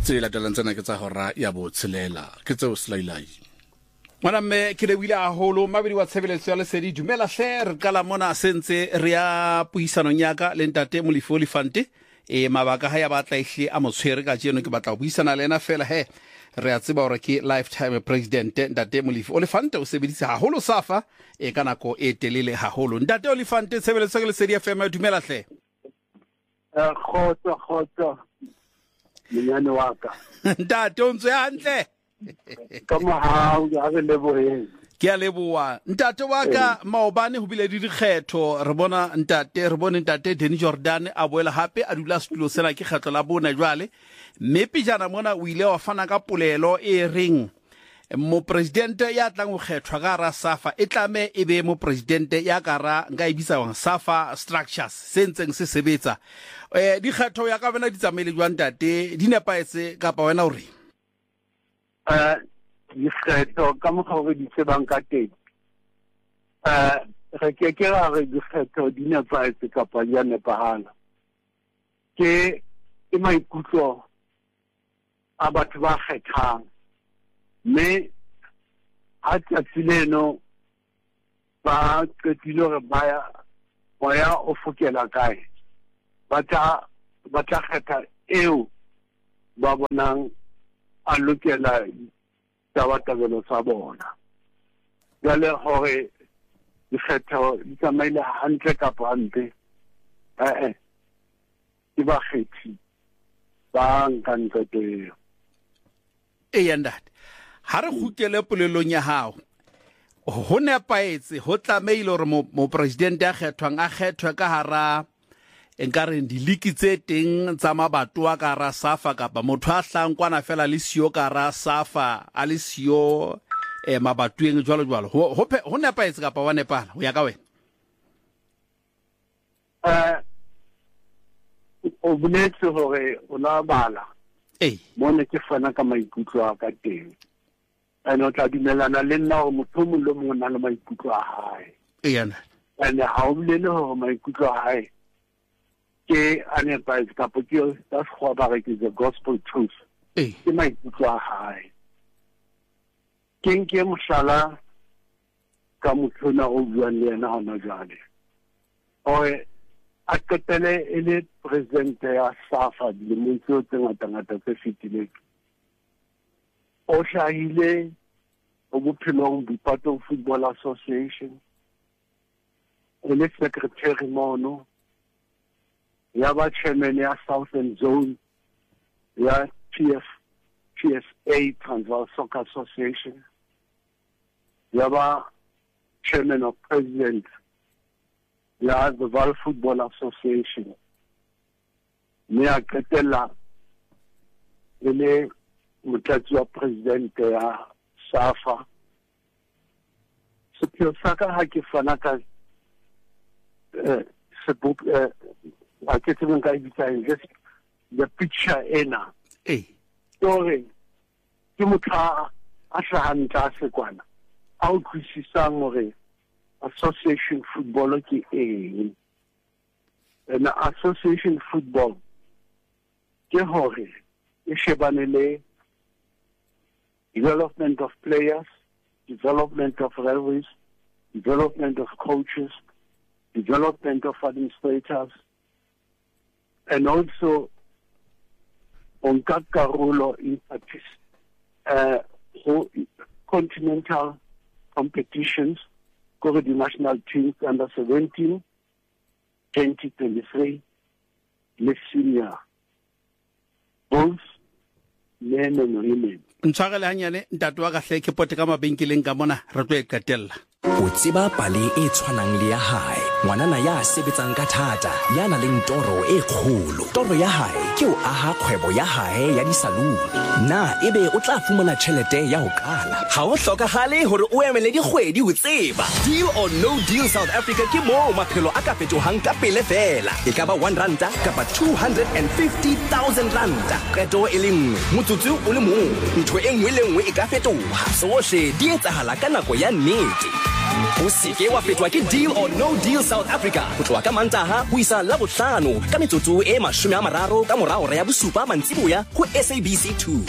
tse latelang tsena ke tsa hora ya botshelela ke tseo selailai Mwana mme ke lebile haholo mabedi wa tshebeletso ya lesedi dumela hle re kala mona sentse re ya puisanong yaka le ntate Molefi Olifante mabaka ha ya batla ihle a motshwere ka jeno ke batla go buisana le ena fela he re a tseba hore ke lifetime president ntate Molefi Olifante o sebedisa haholo safa ka nako e telele haholo ntate Olifante tshebeletso ya lesedi FM dumela hle khotsa Menyane wa ka ntate o ntse hantle ka mohau ya re leboheng ke a leboa ntate wa ka maobane ho bile di dikgetho re bone ntate Danny Jordan a boela hape a dula setulo sena ke kgetho la bona jwale mme pijana mona o ile wa fana ka polelo e reng mo president ya tlang go kgethwa ka ra SAFA e tlame e be mo president ya kara nga ibisa wa SAFA structures sentseng se sebetsa dikgetho ya ka bona di tsamaile jwang ntate di nepaetse kapa wena o re dikgetho ka mokgwa di tsebang ka teng re ke ra re dikgetho di nepaetse kapa di nepahala ke maikutlo a batho ba kgethang mme ha tsatsileno ba qetile re ya o fokela kae ba tla kgetha eo ba bonang a lokela tabatabelo sa bona jale hore dikgetho di tsamaile hantle kapa hampe ke ba kgethi ba nkang qeto ntate ha re gutele polelong ya hao ho nepaetse ho tlameile hore mo president ya kgethwang a kgethwe ka hara enkare diliki tse teng tsa mabatwa ka ra SAFA kapa motho a hlangwana fela le sio ka ra SAFA a le sio mabatweng jwalo ho nepaetse kapa wa nepala ho ya ka wena o boletse hore o la bala mone ke fana ka maikutlo a ka teng o tla dumelana le nna hore motho mo le mo na le maikutlo a hae ene ha o bolele hore maikutlo a hae ke anepaetse kapa ke that's what I think is the gospel truth ke maikutlo a hae ke moshala ka motho na o buang le yena hona jwale oe a qetele ele president ya SAFA le motho tse ngata tse fitileng o hlahile o bophelong Boipatong Football Association o le secretary mono ya ba chairman ya Southern Zone ya TSA Transvaal Soccer Association ya ba chairman of president ya the Vaal Football Association mme a qetella ele motlatsi wa president ya SAFA sepheo sa ka ha ke fana ka I get even just the picture ena tore ke motho a hlahanta sekwana a o tlisisang hore association football ke eng and association football ke hore e shebane le development of players, development of referees, development of coaches, development of administrators, and also on karolo in continental competitions, cover the national teams under 17, 2023, le senior, both men and women. ntshwagele hanyane ntate wa ka hle ke pote ka mabenkeleng ka mona re tlo e qetella o tseba pale e tshwanang le ya hae ngwanana ya sebetsang ka thata ya na le toro e kgolo toro ya hae ke o aha kgwebo ya hae ya disaluni na ebe o tla fumana tšhelete ya ho kala ha o hlokagale hore o emele dikgwedi ho tseba deal or no deal South Africa ke mo maphelo a ka fetohang ka pele fela e ka ba 1 ranta kapa 250,000 ranta qeto e le nngwe motsotso o le mong ntho e nngwe le nngwe e ka fetoha sohle di etsahala ka nako ya nnete o seke wa fetwa ke Deal or No Deal South Africa go tloa ka Mantaha go isa Labohlano ka metsotso e 30 ka morao ya bosupa mantsiboya go SABC 2.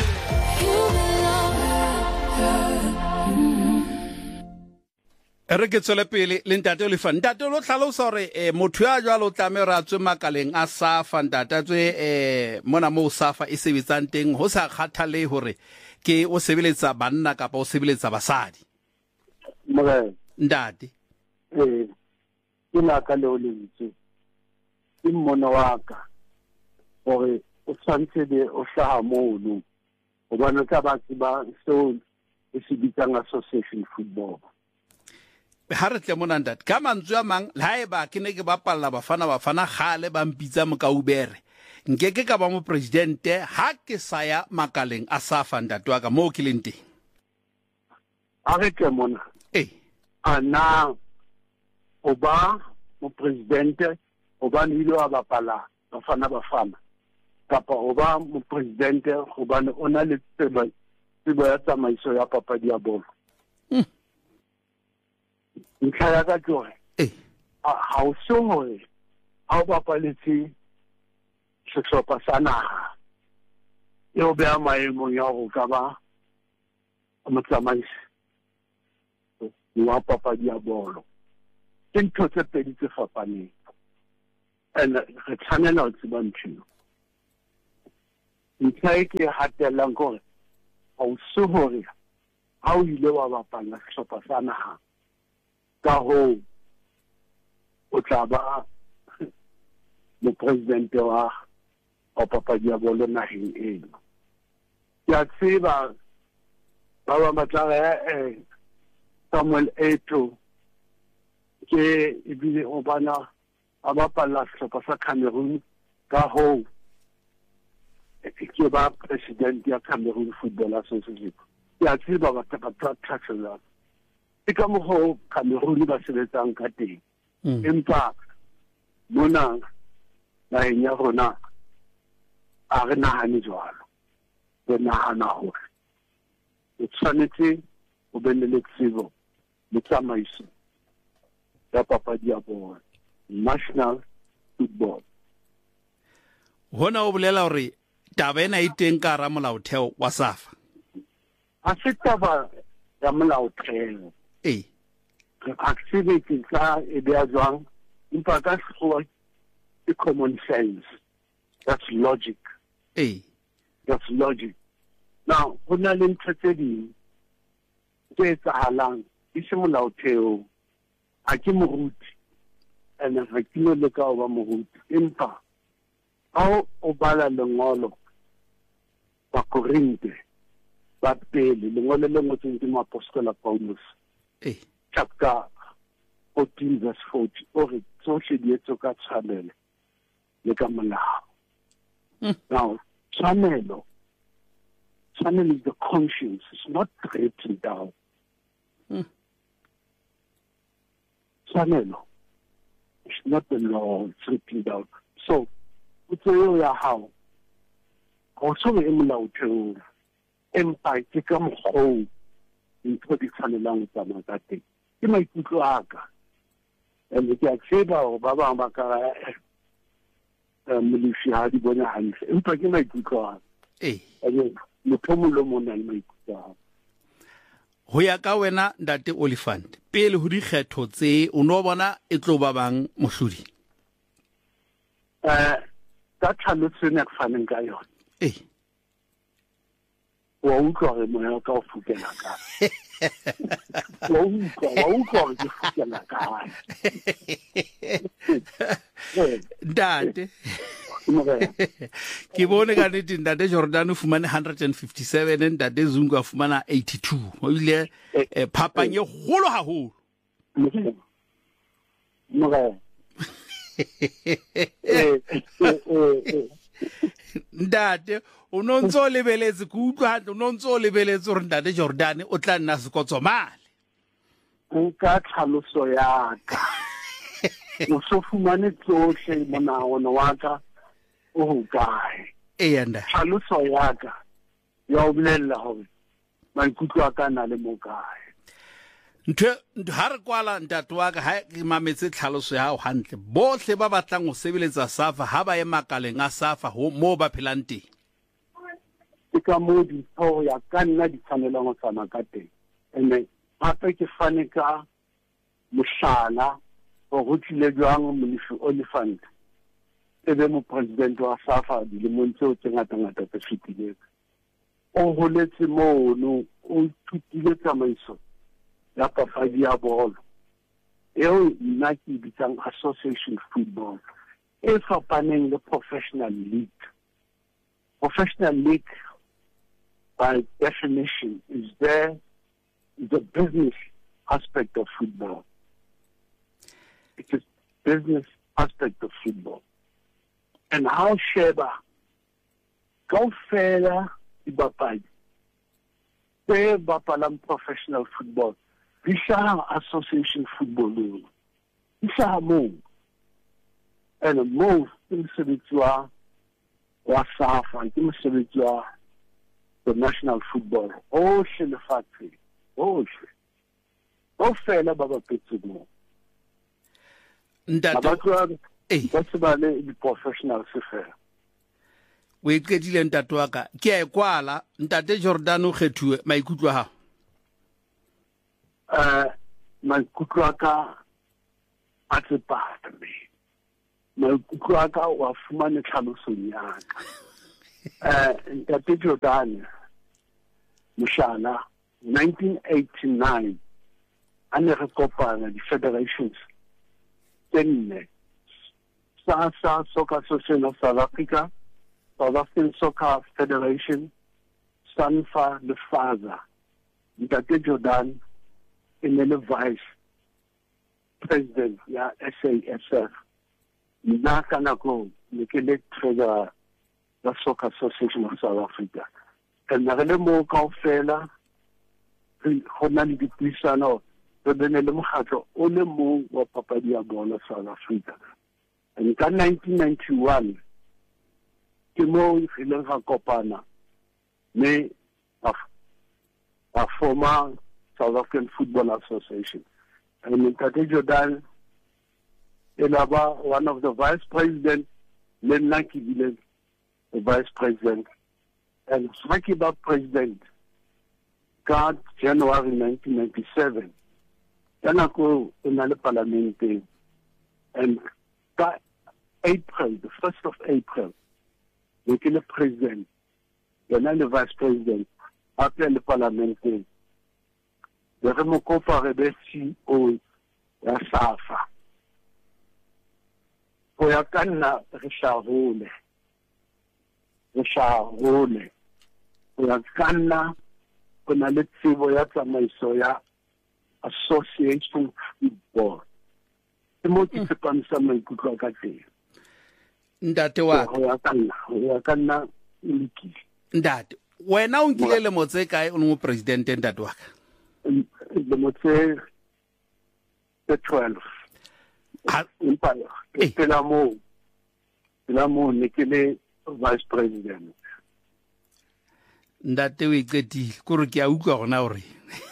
Re ke tswele pele le ntate le fa ntate lo tlhalosa hore motho ya jwalo tlame ra tswe makaleng a SAFA ntate tswe mona mo SAFA e sebetsang teng ho sa kgathale hore ke o sebeletsa banna kapa o sebeletsa basadi ntate ke la ka le o lentse ke mona wa ka hore o tshwantse de o hlaha mono o bona ka batho ba so e se bitsang association football ha re tle mona ntate ka mantswe a mang le haeba ke ne ke bapalla bafana gale ba mpitsa mokaubere nkeke ka ba mo presidente ha ke saya makaleng a SAFA ntate wa ka mo ke leng teng a re ke mona ana o ba mo presidente o ba nilo a bapala bafana kapa o ba mo presidente go ba o na le tsebo ya tsamaiso ya papadi ya bolo ntlha ya ka tloge ha o so hore ha o bapaletse sehlopha sa naha e o beha maemong ya go ka ba motsamaisi wa papadi ya bolo ke ntho tse pedi tse fapaneng and re tshwanela ho tseba ntho ntlha e ke hatellang gore ha o so hore ha o ile wa bapala sehlopha sa naha ka ho o tla ba mo president wa papadi ya bolo naheng eno ya tseba ba batla Samuel Eto'o ke ebile o bana a bapala sehlopha sa Cameroon ka ho ke ba president ya Cameroon Football Association ya tseba ba tatla ka mo Cameroon ba sebetsang ka teng empa mona naheng ya rona a re nahane jwalo re nahana hore o tshwanetse o be le tsebo le tsamaiso ya papadi ya bolo national football hona o bolela hore taba ena e teng ka ra molaotheo wa SAFA a se taba ya molaotheo activity tsa e bea jwang empa ka sekgowa ke common sense that's logic that's logic now ho na le ntho tse ding tse etsahalang e se molaotheo a ke moruti and ha ke no le ka o ba moruti empa ha o bala lengolo ba Korinte ba pele lengolo le ngotsweng ke moapostola Paulus chapter 14 verse 40 ore tsohle di etso ka tshwanelo le ka molao now tshwanelo is the conscience, it's not written down tshwanelo it's not the law, it's written down so utso ya hao go so e molaotheo empa ke ka mogou ntho di tshwanelang tsa matate ke maikutlo aka and ke a tseba go ba bang ba ka milishi ha di bona hantle empa ke maikutlo aka motho mo mona le maikutlo aka ho ya ka wena ntate Olifant pele ho dikgetho tse o no bona e tlo ba bang mohlodi ka tlhalotso ne ke faneng ka yona wa utlwa re moya ka o fukela ka wa utlwa ke fukela ka ntate ke bone ka nnete ntate Jordan o fumane 157 ntate Zungu a fumana 82 o ile phapang e kgolo haholo ntate o nontso lebeletse ke utlwa hantle o nontso lebeletse hore ntate Jordan o tla nna sekotso male ka tlhaloso ya ka o so fumane tsohle monaono wa ka o kae yanda tlhaloso ya ka ya o bolella hore maikutlo a ka na le mo kae ha re kwala ntate wa ka ha ke mametse tlhaloso ya hao hantle bohle ba batlang go sebeletsa SAFA ha ba ye makaleng a SAFA mo ba phelang teng ke ka mo di ho ya ka nna di tshwanela go tsama ka teng ene hape ke fane ka mohlala go tlile jwang Molefi Oliphant ebe mo president wa SAFA dilemong tseo tse ngata tse fetileng o holetse mono o thutile tsamaiso ya papadi ya bolo eo nna ke bitsang association football e fapaneng le professional league. Professional league by definition is the business aspect of football. It's a business aspect of football. And how Sheba go further ibapadi they bapalang professional football bisha association football bisha mo and mo imsebetwa wa SAFA imsebetwa the national football o shele factory o fela baba petsumo ndato that's about the professional sphere. We qedile ntate wa ka ke a kwala ntate Jordan o kgethuwe maikutlo ha maikutlo aka a tsepata me maikutlo aka wa fumane tlhaloso ya ka ntate Jordan Mushala 1989 ane re kopana di federations tenne SASA Soccer Association of South Africa, South African Soccer Federation, SANFA, the father, Ntate Jordan, and then the vice president, ya SASF. Nakanako, Nikele Treasurer, the Soccer Association of South Africa. And Narele Moka Fela, Honani di Pisano, the Benele Mohato, Ole Mo, wa Papadia Bola, South Africa. And in 1991, Timo Filenga Kopana, me a former South African Football Association. And in Tate Jordan, one of the vice presidents, Lenaki Village, the vice president, and Smakiba president, God, January 1997. Yanako in the parliament, and April, the 1st of April, we kill the president, the vice president, after the parliament, the Remokofa Rebesi o SAFA. Oyakana Richard Oyakana kuna letsibo ya tsamaiso ya association football. Timothy Sepamisa maikutlo ka teng. Ntate wa Oyakana iliki. Ntate, wena o nkile le motse kae o mo president ntate wa ka? Le motse 12. Empire. Pelamo nekele vice president. Ntate o iqetile kore ke a utlwa gona hore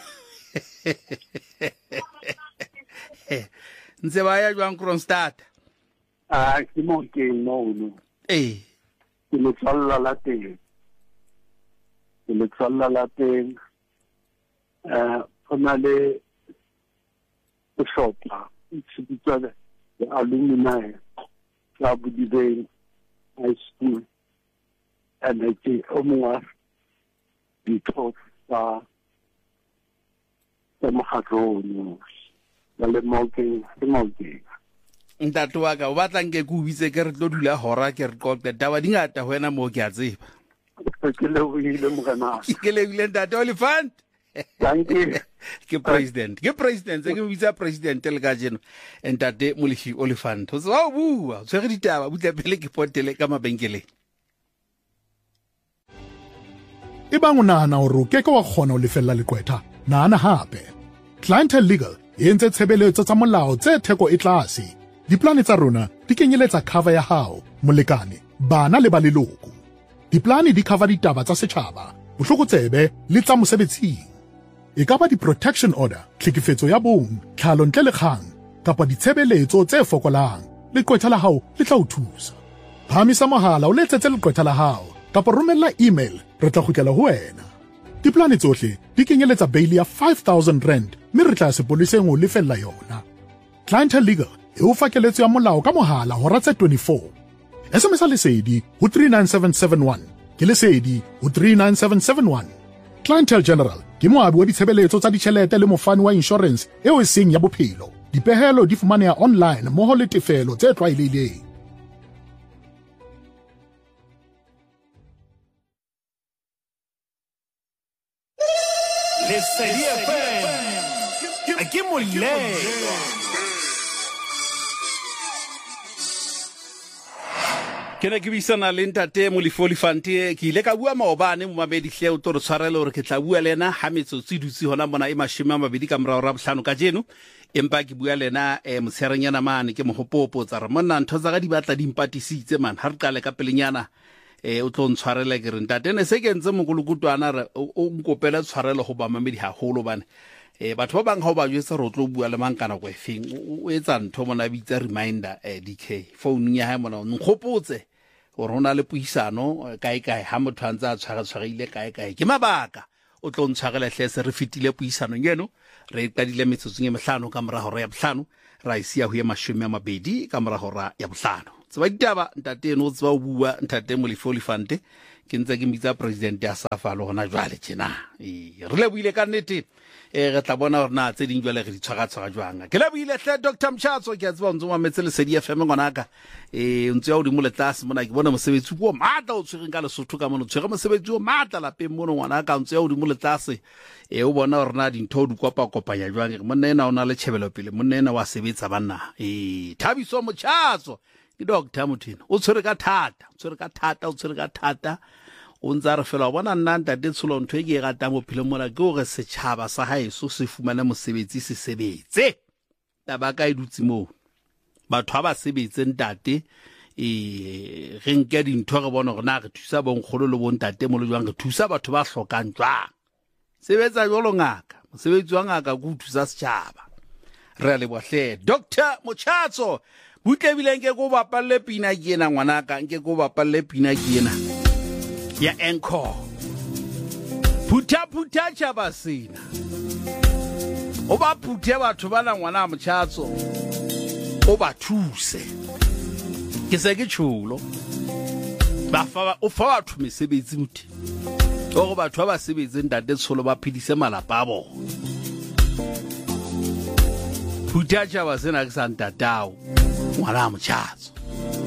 ntse ba ya jwang Kronstadt ke mo ke no ke le tsalla la teng ona le shopla it's the alumni club di high school and it's almost because the Mahatro le moke ntate wa ka o batla nke ke o bitse ke re tlo dula hora ke re qoqe taba di ngata wena mo ke a tseba ke le ntate Oliphant ke president ke bitsa president le ka jeno ntate Molefi Oliphant o tswa o bua tshwere ditaba butla pele ke potele ka mabenkeleng. Ebang o nahana hore o keke wa kgona ho lefella leqwetha nahana hape Clientele Legal e entse tshebeletso tsa molao tse theko e tlase. Diplane tsa rona di kenyeletsa cover ya hao, molekane, bana le ba leloko. Diplane di cover ditaba tsa setjhaba, bohlokotsebe le tsa mosebetsing. e ka ba di-protection order, tlhekefetso ya bong, tlhalo ntle le kgang, kapa ditshebeletso tse fokolang, leqwetha la hao le tla o thusa. Phamisa mohala o letsetse leqwetha la hao, kapa romella email, re tla kgutlela ho wena. Diplane tsohle di kenyeletsa bail ya 5,000 rand, mme re tla sepoleseng ho lefella yona. Clientele Legal e o fa keletso ya molao ka mohala hora tse 24. SMS lesedi ho 39771, ke lesedi ho 39771. Clientele General ke moabi wa ditshebeletso tsa ditjhelete le mofani wa insurance eo e seng ya bophelo. Dipehelo di fumaneha online mmoho le tefelo tse tlwaelehileng. Lesedi FM ke moleng. Ke ne ke bisana le ntate Molifante ke ile ka bua maobane mo mabedi hle o tlo re tshwarela hore ke tla bua lena ha metsotso dutse hona mona e 20 ka morao ra bohlano ka jeno empa ke bua lena motsherenyana mane ke mohopopo tsa re monna ntho tsa ga di batla di impatisitse man ha re qale ka pelenyana o tlo ntshwarela ke re ntate ne se ke ntse mokolokutwana re o nkopela tshwarelo go ba mamedi haholo bane batho ba bang ha o ba jwetsa re o tlo bua le mankana go efeng o etsa ntho mona bitsa reminder DK phone ya ha mona nkgopotse gore hona le puisano kae ha motho a ntse a tshwaragile kae ke mabaka o tlo ntshwarela hlese re fitile puisano ngeno re qadile metsotsong e 5 ka mora hora ya 5 ra isia ho ya 20 ka mora hora ya 5 tseba ditaba ntate no tseba o bua ntate Molifante ke ntse ke mitsa president ya SAFA le hona jwale tjena re le buile ka nnete re tla bona hore na tse ding jwale re di tshwara jwang ke le buile hle Dr Mtshatso ke a tseba ntse wa metse Lesedi FM ngonaka ntse ya o di mo le tlase mona ke bona mosebetsi o matla o tshwereng ka Lesotho ka mona o tshwere mosebetsi o matla lapeng mona ngwanaka ntse ya o di mo le tlase o bona hore na dintho di kopanya jwang monna ena o na le tshebelo pele monna ena wa sebetsa banna Thabiso Mtshatso ke Dr Muthina o tshwere ka thata o ntse re fela bona nna ntate tsholo ntho e ke e ratang bophelo mona ke gore setjhaba sa haeso se fumane mosebetsi se sebetse taba ka e dutse mo batho ba sebetse ntate re nke dintho re bona gore na re thusa bonkgolo le bontate mo le jwang re thusa batho ba hlokang jwang sebetsa jolo ngaka mosebetsi wa ngaka go thusa setjhaba re le bohle Dr Mtshatso butlebile nke go bapalle pina ke ena ngwanaka nke go bapalle pina ke ena ya encore putha tshaba sena o ba phuthe batho bana ngwana Mtshatso o ba thuse ke se ke tsholo ba fa o fa batho mesebetsi muthi o go batho ba sebetse ntate tsholo ba phidise malapa a bona phutha tshaba sena ke sa ntatao ngwana Mtshatso